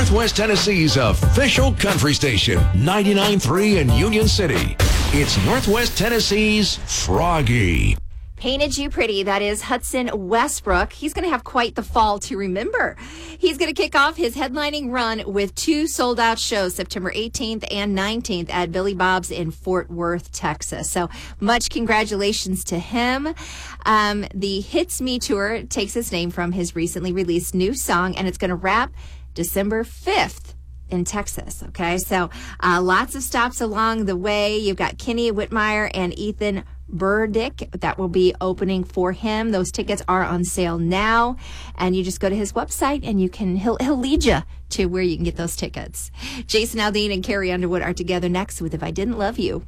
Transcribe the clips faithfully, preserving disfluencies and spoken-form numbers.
Northwest Tennessee's official country station, ninety-nine point three in Union City. It's Northwest Tennessee's Froggy. Painted You Pretty, that is Hudson Westbrook. He's going to have quite the fall to remember. He's going to kick off his headlining run with two sold-out shows, September eighteenth and nineteenth at Billy Bob's in Fort Worth, Texas. So much congratulations to him. Um, the Hits Me Tour takes its name from his recently released new song, and it's going to wrap December fifth. In Texas, okay? So uh, lots of stops along the way. You've got Kenny Whitmire and Ethan Burdick that will be opening for him. Those tickets are on sale now, and you just go to his website and you can he'll he'll lead you to where you can get those tickets. Jason Aldean and Carrie Underwood are together next with If I Didn't Love You.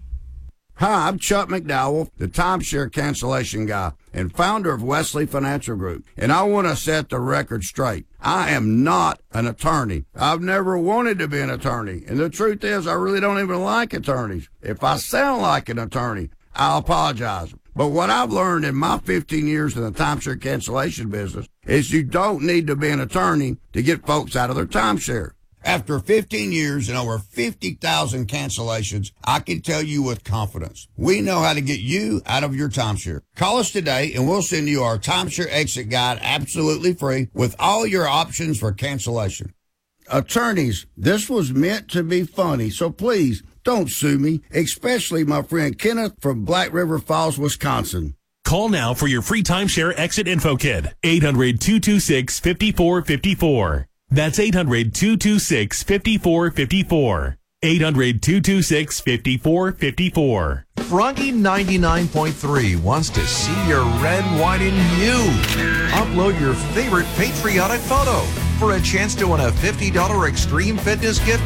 Hi, I'm Chuck McDowell, the timeshare cancellation guy and founder of Wesley Financial Group, and I want to set the record straight. I am not an attorney. I've never wanted to be an attorney, and the truth is I really don't even like attorneys. If I sound like an attorney, I'll apologize. But what I've learned in my fifteen years in the timeshare cancellation business is you don't need to be an attorney to get folks out of their timeshare. After fifteen years and over fifty thousand cancellations, I can tell you with confidence, we know how to get you out of your timeshare. Call us today and we'll send you our timeshare exit guide absolutely free with all your options for cancellation. Attorneys, this was meant to be funny, so please don't sue me, especially my friend Kenneth from Black River Falls, Wisconsin. Call now for your free timeshare exit info kit. eight hundred, two two six, five four five four. That's eight hundred, two two six, five four five four. eight hundred, two two six, five four five four. Froggy ninety-nine point three wants to see your red, white, and you. Upload your favorite patriotic photo for a chance to win a fifty dollars Extreme Fitness gift